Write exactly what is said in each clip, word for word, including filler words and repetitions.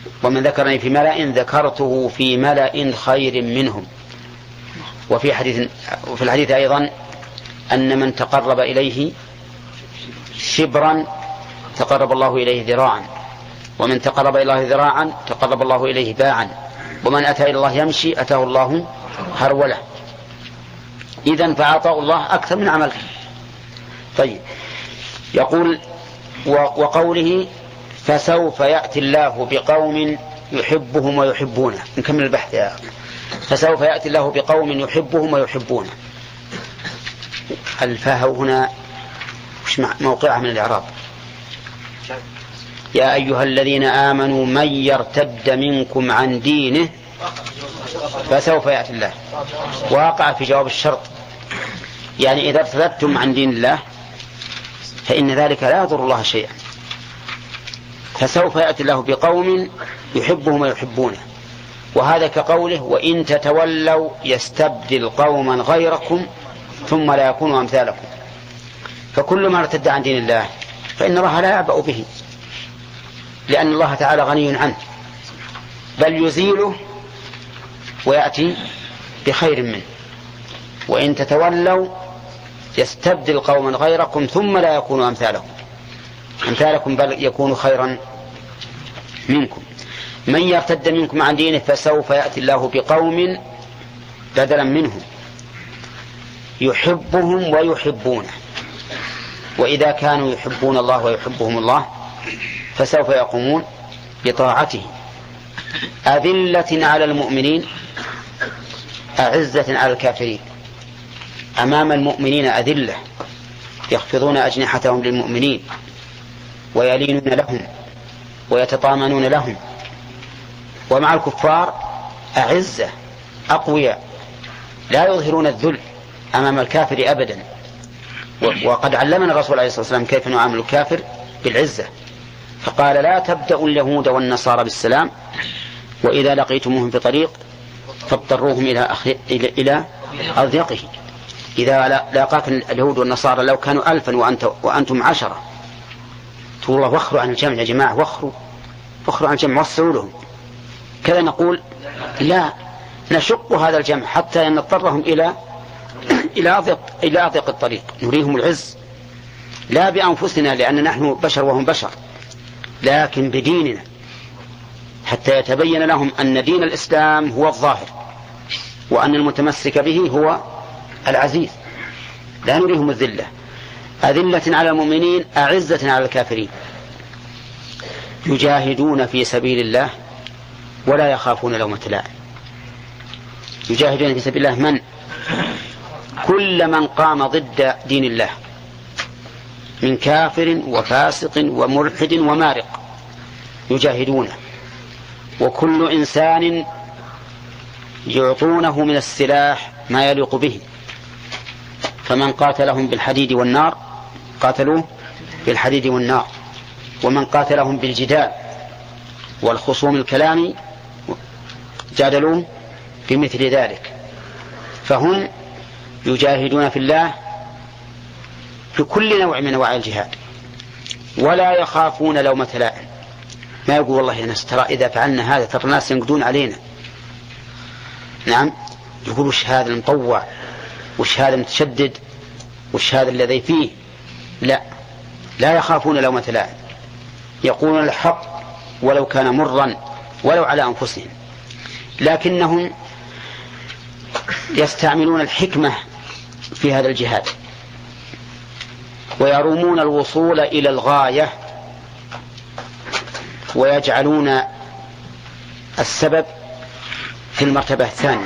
ومن ذكرني في ملأ ذكرته في ملأ خير منهم. وفي حديث وفي الحديث أيضا أن من تقرب إليه شبرا تقرب الله إليه ذراعا، ومن تقرب إلى الله ذراعا تقرب الله إليه باعا، ومن أتى إلى الله يمشي أتاه الله هرولة. إذن فعطاء الله أكثر من عمله. طيب، يقول وقوله فسوف يأتي الله بقوم يحبهم ويحبونه. نكمل البحث يا أخي. فسوف يأتي الله بقوم يحبهم ويحبونه. الفاء هنا مش موقعها من الإعراب؟ يا أيها الذين آمنوا من يرتد منكم عن دينه فسوف يأتي الله، واقع في جواب الشرط، يعني إذا ارتدتم عن دين الله فإن ذلك لا يضر الله شيئا. فسوف يأتي الله بقوم يحبهم ويحبونه، وهذا كقوله وإن تتولوا يستبدل قوما غيركم ثم لا يكونوا أمثالكم. فكل ما ارتد عن دين الله فإن الله لا يعبأ به، لأن الله تعالى غني عنه، بل يزيله ويأتي بخير منه. وإن تتولوا يستبدل قوما غيركم ثم لا يكونوا أمثالكم أمثالكم بل يكونوا خيرا منكم. من يرتد منكم عن دينه فسوف يأتي الله بقوم بدلا منهم يحبهم ويحبونه. وإذا كانوا يحبون الله ويحبهم الله فسوف يقومون بطاعته أذلة على المؤمنين أعزة على الكافرين. أمام المؤمنين أذلة يخفضون أجنحتهم للمؤمنين ويلينون لهم ويتطامنون لهم، ومع الكفار أعزة أقوياء لا يظهرون الذل أمام الكافر أبدا. وقد علمنا الرسول عليه الصلاة والسلام كيف نعامل الكافر بالعزة، فقال لا تبدأوا اليهود والنصارى بالسلام وإذا لقيتموهم في طريق فاضطروهم إلى أخي... إلى إلى أضيقه. إذا لاقاك اليهود والنصارى لو كانوا ألفا وأنت وأنتم عشرة تقول الله وخروا عن الجمع يا جماعة، وخروا وخروا عن الجمع وصلوا لهم. كذا نقول لا، نشق هذا الجمع حتى نضطرهم إلى إلى أضيق إلى أضيق الطريق، نريهم العز لا بأنفسنا لأن نحن بشر وهم بشر، لكن بديننا حتى يتبين لهم أن دين الإسلام هو الظاهر وأن المتمسك به هو العزيز. لا نريهم الذلة، أذلة على المؤمنين أعزة على الكافرين، يجاهدون في سبيل الله ولا يخافون لومة لائم. يجاهدون في سبيل الله من؟ كل من قام ضد دين الله من كافر وفاسق وملحد ومارق يجاهدونه، وكل إنسان يعطونه من السلاح ما يليق به. فمن قاتلهم بالحديد والنار قاتلوه بالحديد والنار، ومن قاتلهم بالجدال والخصوم الكلامي جادلوه بمثل ذلك. فهم يجاهدون في الله في كل نوع من انواع الجهاد ولا يخافون لومة لائم. ما يقول والله يا ناس ترى إذا فعلنا هذا ترى الناس ينقدون علينا. نعم، يقول وش هذا المطوع، وش هذا المتشدد، وش هذا الذي فيه. لا، لا يخافون لومة لائم، يقولون الحق ولو كان مرا ولو على أنفسهم، لكنهم يستعملون الحكمة في هذا الجهاد ويرومون الوصول إلى الغاية ويجعلون السبب في المرتبة الثانية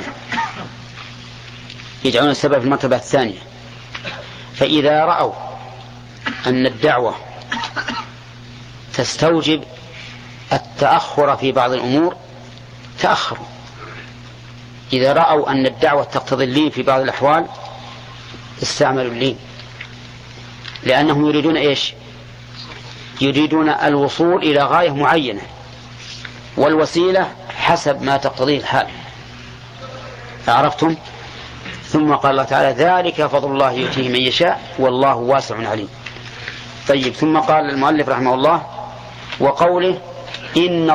يجعلون السبب في المرتبة الثانية فإذا رأوا أن الدعوة تستوجب التأخر في بعض الأمور تأخروا. إذا رأوا أن الدعوة تقتضي اللين في بعض الأحوال استعملوا اللين، لأنهم يريدون إيش؟ يريدون الوصول إلى غاية معينة، والوسيلة حسب ما تقتضيه الحال. عرفتم؟ ثم قال الله تعالى ذلك فضل الله يؤتيه من يشاء والله واسع عليم. طيب، ثم قال المؤلف رحمه الله وقوله إن